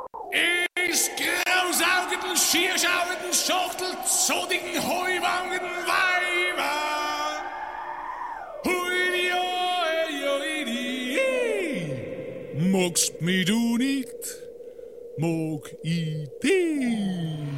Ist grausaugenden, schierschauenden, schachtelzodigen, heuwangenden Weiber. Hui, magst mich du nicht, mag ich dich.